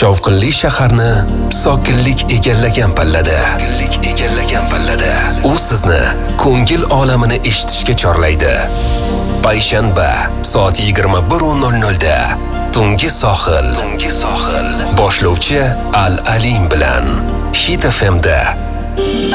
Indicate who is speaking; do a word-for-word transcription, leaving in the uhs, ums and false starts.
Speaker 1: Shovqinli shaharni sokinlik egallagan pallada. egallagan pallada. U sizni ko'ngil olamini eshitishga chorlaydi. Payshanba soat yigirma bir nol nol da Tungi sohil. Tungi sohil. Boshlovchi Al Alim bilan Hit F M da.